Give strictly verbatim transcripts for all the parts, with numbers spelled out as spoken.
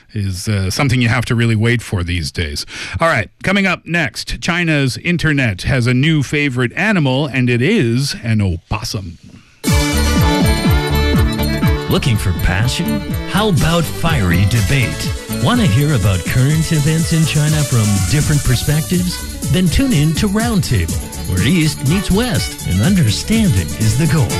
is uh, something you have to really wait for these days. All right, coming up next, China's internet has a new favorite animal, and it is an opossum. Looking for passion? How about fiery debate? Want to hear about current events in China from different perspectives? Then tune in to Roundtable, where East meets West and understanding is the goal.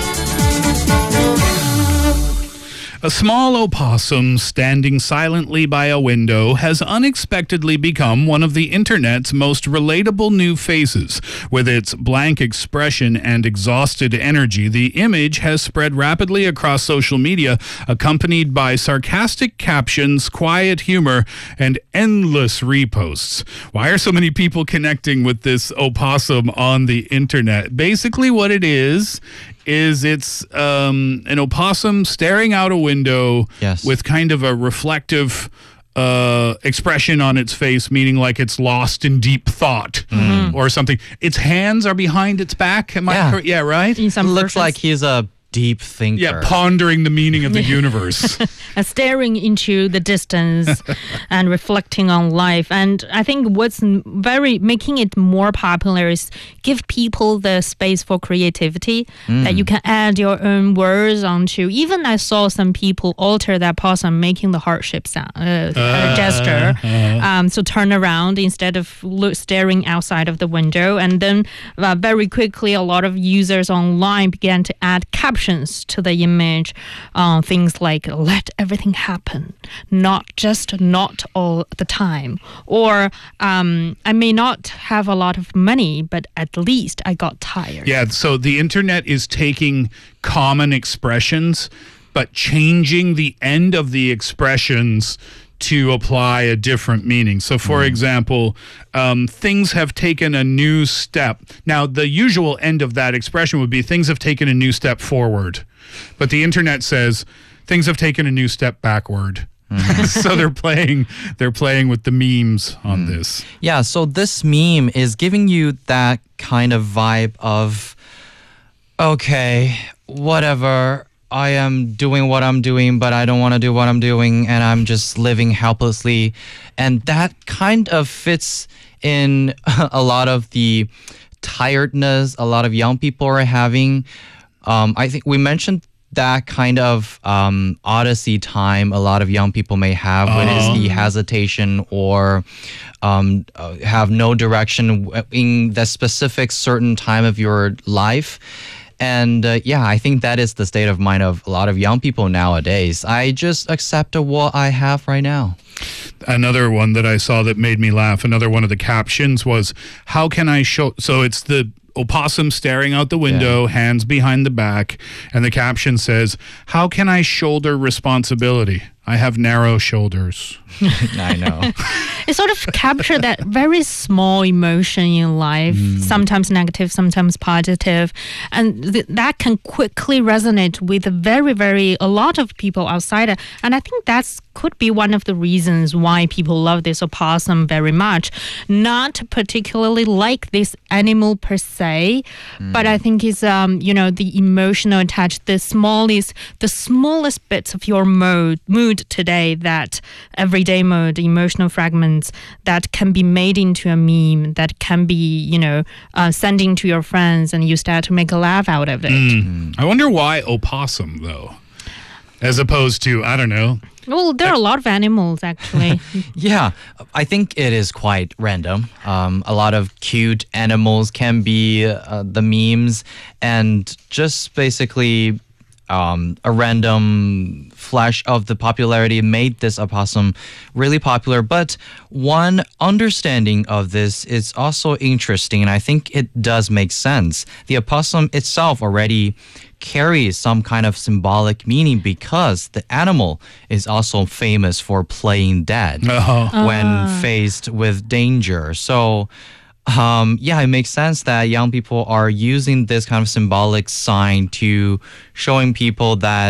A small opossum standing silently by a window has unexpectedly become one of the internet's most relatable new faces. With its blank expression and exhausted energy, the image has spread rapidly across social media, accompanied by sarcastic captions, quiet humor, and endless reposts. Why are so many people connecting with this opossum on the internet? Basically, what it is is it's um, an opossum staring out a window Yes. with kind of a reflective uh, expression on its face, meaning like it's lost in deep thought or something. Its hands are behind its back. Am I Yeah. correct? Yeah, right? In some Looks versions. like he's a deep thinker. Yeah, pondering the meaning of the universe. and staring into the distance and reflecting on life. And I think what's very making it more popular is give people the space for creativity that you can add your own words onto. Even I saw some people alter that possum making the heart-shaped sound, uh, uh, gesture. Um, so turn around instead of look, staring outside of the window. And then uh, very quickly, a lot of users online began to add captions to the image, uh, things like let everything happen, not just not all the time, or um, I may not have a lot of money, but at least I got tired. Yeah, so the internet is taking common expressions, but changing the end of the expressions to apply a different meaning. So, for example, um, things have taken a new step. Now, the usual end of that expression would be things have taken a new step forward. But the internet says things have taken a new step backward. So they're playing they're playing with the memes on this. Yeah, so this meme is giving you that kind of vibe of, okay, whatever, I am doing what I'm doing, but I don't want to do what I'm doing, and I'm just living helplessly. And that kind of fits in a lot of the tiredness a lot of young people are having. Um, I think we mentioned that kind of um, odyssey time a lot of young people may have when it's the hesitation or um, uh, have no direction in that specific certain time of your life. And uh, yeah, I think that is the state of mind of a lot of young people nowadays. I just accept what I have right now. Another one that I saw that made me laugh, another one of the captions was, how can I show... So it's the opossum staring out the window, yeah. hands behind the back, and the caption says, how can I shoulder responsibility? I have narrow shoulders. I know. It sort of captured that very small emotion in life, mm. sometimes negative, sometimes positive, and th- that can quickly resonate with a very, very, a lot of people outside. And I think that's could be one of the reasons why people love this opossum very much. Not particularly like this animal per se, mm. but I think it's, um, you know, the emotional attached, the smallest, the smallest bits of your mood, mood today, that everyday mode, emotional fragments that can be made into a meme, that can be, you know, uh, sending to your friends, and you start to make a laugh out of it. Mm. I wonder why opossum, though, as opposed to, I don't know. Well, there are a lot of animals, actually. Yeah, I think it is quite random. Um, a lot of cute animals can be uh, the memes, and just basically um, a random flash of the popularity made this opossum really popular. But one understanding of this is also interesting, and I think it does make sense. The opossum itself already carries some kind of symbolic meaning because the animal is also famous for playing dead uh-huh. when uh. faced with danger. So um, yeah, it makes sense that young people are using this kind of symbolic sign to showing people that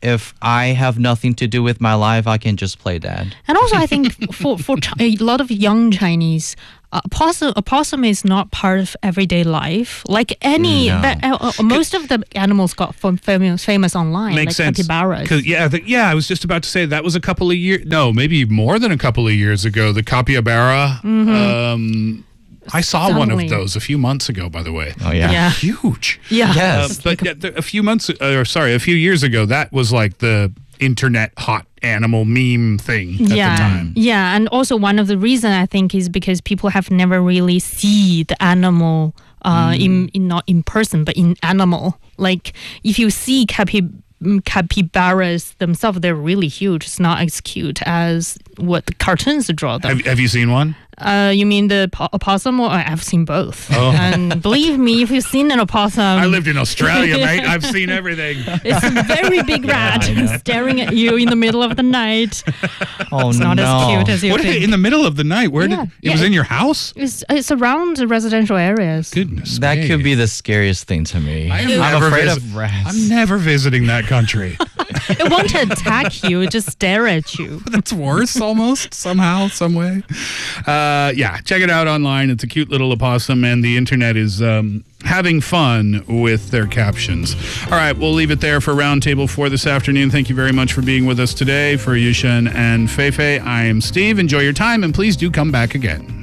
if I have nothing to do with my life, I can just play that. And also, I think for for Ch- a lot of young Chinese, uh, opossum, opossum is not part of everyday life. Like any, No. but, uh, uh, most of the animals got fam- famous, famous online, Makes like sense. capybaras. 'Cause, yeah, the, yeah, I was just about to say that was a couple of years, no, maybe more than a couple of years ago. The capybara. Um, I saw one Suddenly. of those a few months ago, by the way. Oh, yeah. Yeah. Huge. Yeah. Yes. Uh, but yeah, th- a few months, uh, or sorry, a few years ago, that was like the internet hot animal meme thing at yeah, the time. yeah, and also one of the reason I think is because people have never really see the animal uh, Mm. in, in not in person but in animal. Like if you see capi- mm, capybaras themselves, they're really huge. It's not as cute as what the cartoons draw them. Have, have you seen one? Uh, you mean the po- opossum? Or I've seen both. Oh. And believe me, if you've seen an opossum, I lived in Australia, mate. I've seen everything. it's a very big rat staring at you in the middle of the night. Oh, It's not no. as cute as you What think. in the middle of the night? Where Yeah, did it yeah, was it- in your house? It's, it's around the residential areas. Goodness, That me. could be the scariest thing to me. I am I'm never afraid vis- of rats. I'm never visiting that country. It won't attack you, it just stare at you. That's worse, almost somehow, some way. Uh, yeah, check it out online. It's a cute little opossum, and the internet is um, having fun with their captions. All right, we'll leave it there for Roundtable four this afternoon. Thank you very much for being with us today. For Yushen and Feifei, I am Steve. Enjoy your time, and please do come back again.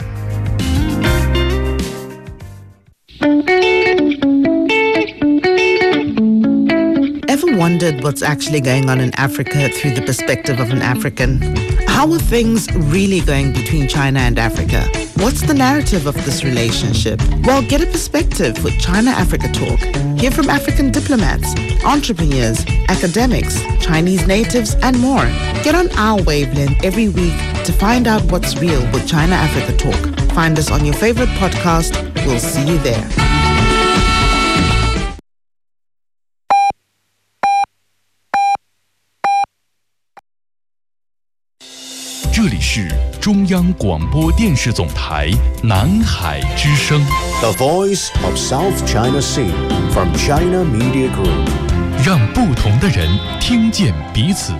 Ever wondered what's actually going on in Africa through the perspective of an African? How are things really going between China and Africa? What's the narrative of this relationship? Well, get a perspective with China-Africa Talk. Hear from African diplomats, entrepreneurs, academics, Chinese natives, and more. Get on our wavelength every week to find out what's real with China-Africa Talk. Find us on your favorite podcast. We'll see you there. 这里是中央广播电视总台南海之声， The voice of South China Sea from China Media Group. 让不同的人听见彼此。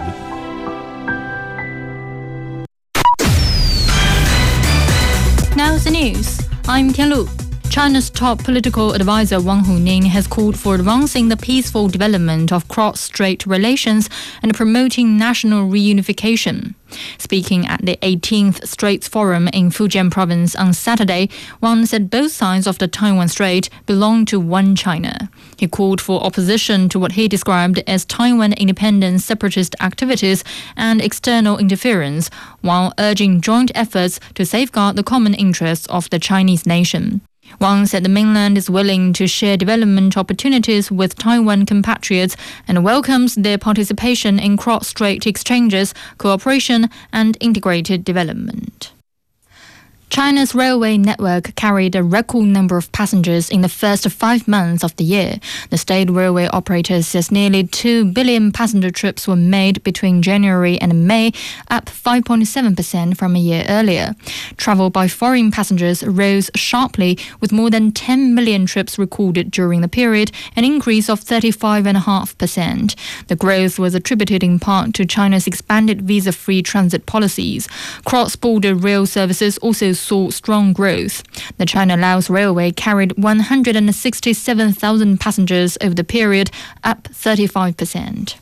Now the news. I'm Tian Lu. China's top political advisor Wang Huning has called for advancing the peaceful development of cross-strait relations and promoting national reunification. Speaking at the eighteenth Straits Forum in Fujian Province on Saturday, Wang said both sides of the Taiwan Strait belong to one China. He called for opposition to what he described as Taiwan independence separatist activities and external interference, while urging joint efforts to safeguard the common interests of the Chinese nation. Wang said the mainland is willing to share development opportunities with Taiwan compatriots and welcomes their participation in cross-strait exchanges, cooperation, and integrated development. China's railway network carried a record number of passengers in the first five months of the year. The state railway operator says nearly two billion passenger trips were made between January and May, up five point seven percent from a year earlier. Travel by foreign passengers rose sharply, with more than ten million trips recorded during the period, an increase of thirty-five point five percent. The growth was attributed in part to China's expanded visa-free transit policies. Cross-border rail services also saw strong growth. The China-Laos Railway carried one hundred sixty-seven thousand passengers over the period, up thirty-five percent.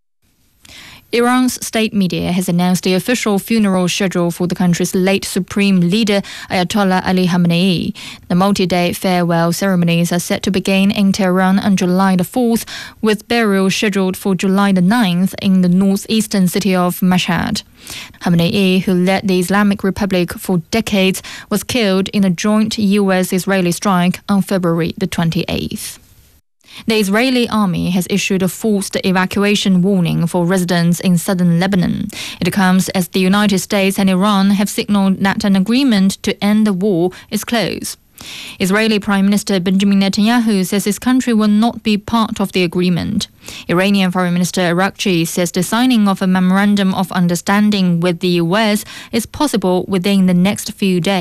Iran's state media has announced the official funeral schedule for the country's late supreme leader, Ayatollah Ali Khamenei. The multi-day farewell ceremonies are set to begin in Tehran on July the fourth, with burial scheduled for July the ninth in the northeastern city of Mashhad. Khamenei, who led the Islamic Republic for decades, was killed in a joint U S-Israeli strike on February the twenty-eighth. The Israeli army has issued a forced evacuation warning for residents in southern Lebanon. It comes as the United States and Iran have signaled that an agreement to end the war is close. Israeli Prime Minister Benjamin Netanyahu says his country will not be part of the agreement. Iranian Foreign Minister Arakchi says the signing of a memorandum of understanding with the U S is possible within the next few days.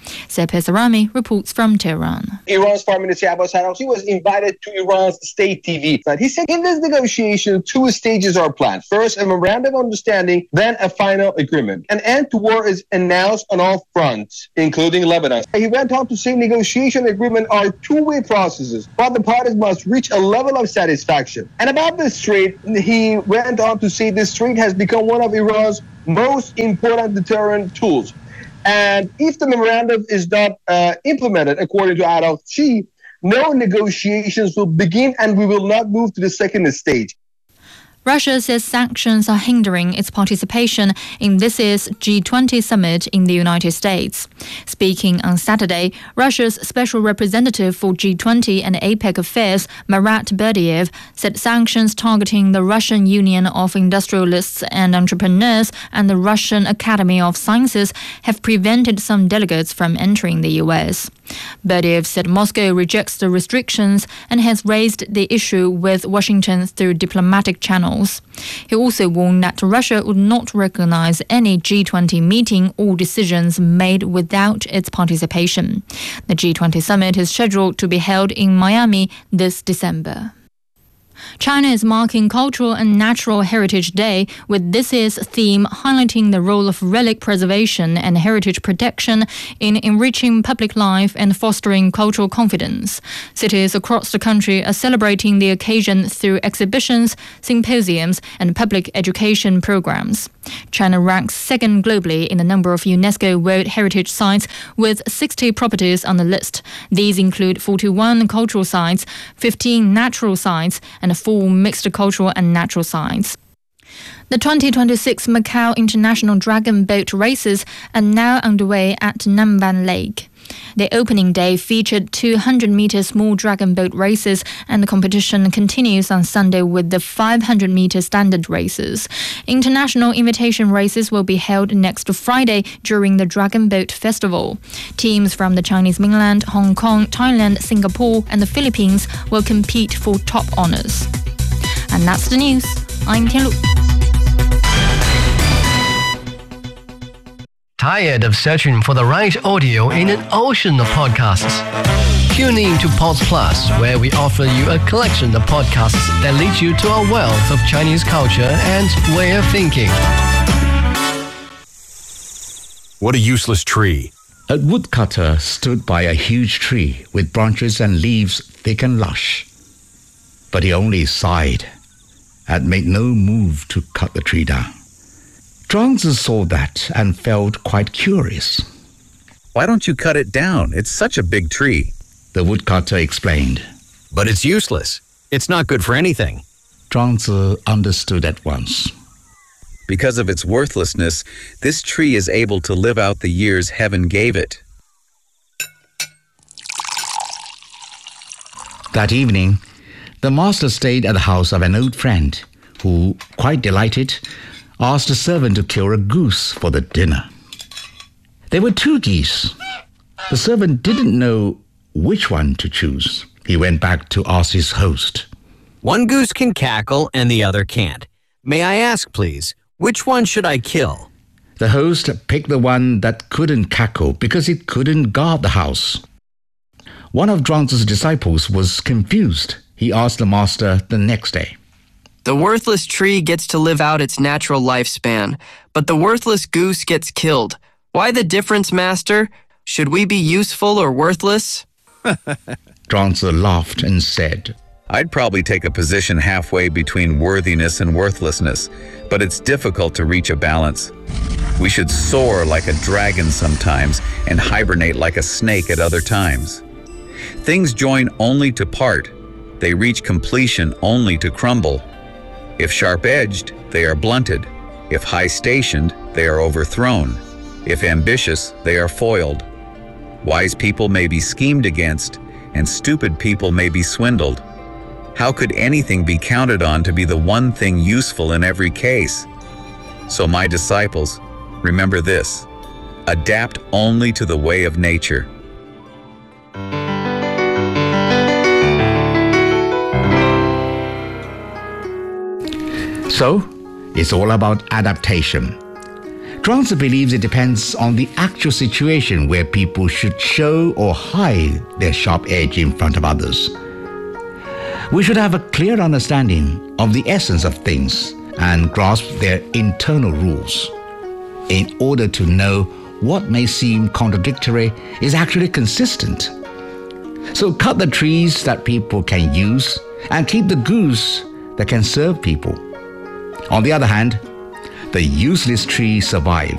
Sepes Arami reports from Tehran. Iran's Foreign Minister Abbas Araghchi was invited to Iran's state T V. He said in this negotiation, two stages are planned. First, a memorandum of understanding, then a final agreement. An end to war is announced on all fronts, including Lebanon. He went on to say negotiation and agreement are two-way processes, but the parties must reach a level of satisfaction. And about this strait, he went on to say this strait has become one of Iran's most important deterrent tools. And if the memorandum is not uh, implemented according to Araghchi, no negotiations will begin and we will not move to the second stage. Russia says sanctions are hindering its participation in this year's G twenty summit in the United States. Speaking on Saturday, Russia's special representative for G twenty and APEC affairs, Marat Berdiev, said sanctions targeting the Russian Union of Industrialists and Entrepreneurs and the Russian Academy of Sciences have prevented some delegates from entering the U S. Berdiev said Moscow rejects the restrictions and has raised the issue with Washington through diplomatic channels. He also warned that Russia would not recognize any G twenty meeting or decisions made without its participation. The G twenty summit is scheduled to be held in Miami this December. China is marking Cultural and Natural Heritage Day with this year's theme highlighting the role of relic preservation and heritage protection in enriching public life and fostering cultural confidence. Cities across the country are celebrating the occasion through exhibitions, symposiums, and public education programs. China ranks second globally in the number of UNESCO World Heritage Sites with sixty properties on the list. These include forty-one cultural sites, fifteen natural sites, and four mixed cultural and natural sites. The twenty twenty-six Macau International Dragon Boat Races are now underway at Namban Lake. The opening day featured two hundred meter small dragon boat races, and the competition continues on Sunday with the five hundred meter standard races. International invitation races will be held next Friday during the Dragon Boat Festival. Teams from the Chinese mainland, Hong Kong, Thailand, Singapore, and the Philippines will compete for top honors. And that's the news. I'm Tianlu. Tired of searching for the right audio in an ocean of podcasts? Tune in to Pods Plus, where we offer you a collection of podcasts that lead you to a wealth of Chinese culture and way of thinking. What a useless tree. A woodcutter stood by a huge tree with branches and leaves thick and lush. But he only sighed and made no move to cut the tree down. Zhuangzi saw that and felt quite curious. Why don't you cut it down? It's such a big tree. The woodcutter explained. But it's useless. It's not good for anything. Zhuangzi understood at once. Because of its worthlessness, this tree is able to live out the years heaven gave it. That evening, the master stayed at the house of an old friend who, quite delighted, asked a servant to kill a goose for the dinner. There were two geese. The servant didn't know which one to choose. He went back to ask his host. One goose can cackle and the other can't. May I ask, please, which one should I kill? The host picked the one that couldn't cackle because it couldn't guard the house. One of Zhuangzi's disciples was confused. He asked the master the next day. The worthless tree gets to live out its natural lifespan, but the worthless goose gets killed. Why the difference, master? Should we be useful or worthless? Zhuangzi laughed and said, I'd probably take a position halfway between worthiness and worthlessness, but it's difficult to reach a balance. We should soar like a dragon sometimes and hibernate like a snake at other times. Things join only to part. They reach completion only to crumble. If sharp-edged, they are blunted. If high-stationed, they are overthrown. If ambitious, they are foiled. Wise people may be schemed against, and stupid people may be swindled. How could anything be counted on to be the one thing useful in every case? So my disciples, remember this: adapt only to the way of nature. So, it's all about adaptation. Gronser believes it depends on the actual situation where people should show or hide their sharp edge in front of others. We should have a clear understanding of the essence of things and grasp their internal rules in order to know what may seem contradictory is actually consistent. So cut the trees that people can use and keep the goose that can serve people. On the other hand, the useless tree survives